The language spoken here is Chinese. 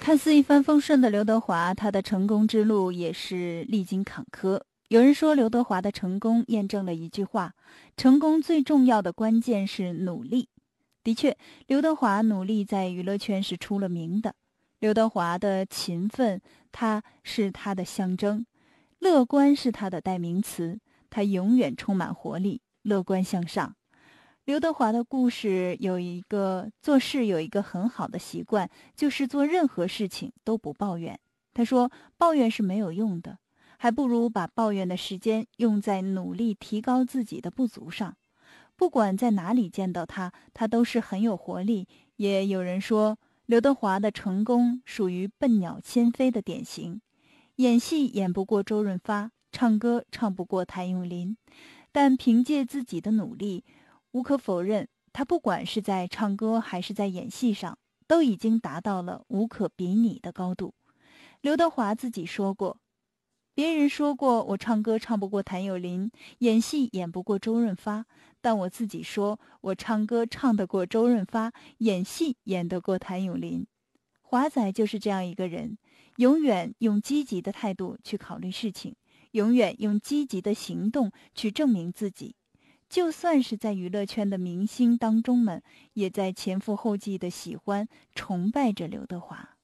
看似一帆风顺的刘德华，他的成功之路也是历经坎坷。有人说，刘德华的成功验证了一句话：成功最重要的关键是努力。的确，刘德华努力在娱乐圈是出了名的。刘德华的勤奋，他是他的象征；乐观是他的代名词，他永远充满活力，乐观向上。刘德华的故事做事有一个很好的习惯，就是做任何事情都不抱怨。他说，抱怨是没有用的，还不如把抱怨的时间用在努力提高自己的不足上。不管在哪里见到他，他都是很有活力。也有人说，刘德华的成功属于笨鸟先飞的典型。演戏演不过周润发，唱歌唱不过谭咏麟，但凭借自己的努力，无可否认，他不管是在唱歌还是在演戏上，都已经达到了无可比拟的高度。刘德华自己说过，别人说过我唱歌唱不过谭咏麟，演戏演不过周润发，但我自己说我唱歌唱得过周润发，演戏演得过谭咏麟。华仔就是这样一个人，永远用积极的态度去考虑事情，永远用积极的行动去证明自己。就算是在娱乐圈的明星当中们，也在前赴后继的喜欢、崇拜着刘德华。